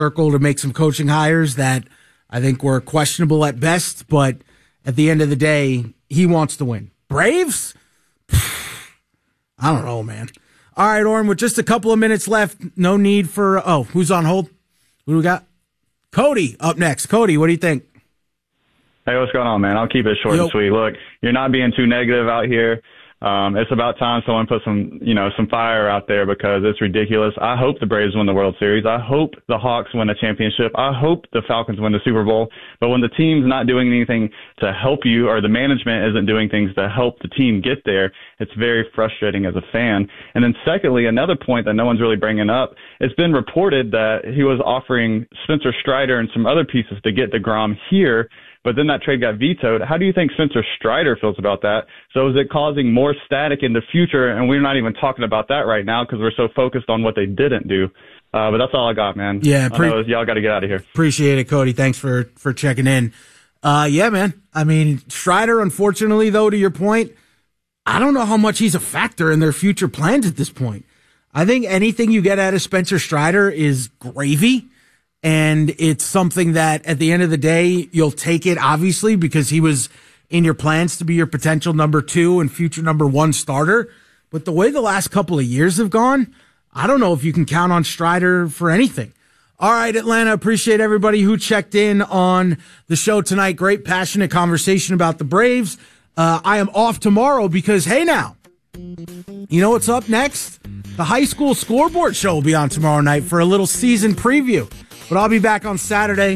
circle to make some coaching hires that I think were questionable at best, but at the end of the day, he wants to win. Braves? I don't know, man. All right, Orrin, with just a couple of minutes left, no need for... who's on hold? Who do we got? Cody up next. Cody, what do you think? Hey, what's going on, man? I'll keep it short and sweet. Look, you're not being too negative out here. It's about time someone put some fire out there because it's ridiculous. I hope the Braves win the World Series. I hope the Hawks win a championship. I hope the Falcons win the Super Bowl. But when the team's not doing anything to help you or the management isn't doing things to help the team get there, it's very frustrating as a fan. And then secondly, another point that no one's really bringing up, it's been reported that he was offering Spencer Strider and some other pieces to get DeGrom here, but then that trade got vetoed. How do you think Spencer Strider feels about that? So is it causing more static in the future? And we're not even talking about that right now because we're so focused on what they didn't do. But that's all I got, man. Yeah, y'all got to get out of here. Appreciate it, Cody. Thanks for checking in. Yeah, man. I mean, Strider, unfortunately, though, to your point, I don't know how much he's a factor in their future plans at this point. I think anything you get out of Spencer Strider is gravy. And it's something that at the end of the day, you'll take it, obviously, because he was in your plans to be your potential number 2 and future number 1 starter. But the way the last couple of years have gone, I don't know if you can count on Strider for anything. All right, Atlanta, appreciate everybody who checked in on the show tonight. Great, passionate conversation about the Braves. I am off tomorrow because, hey now, you know what's up next? The high school scoreboard show will be on tomorrow night for a little season preview. But I'll be back on Saturday.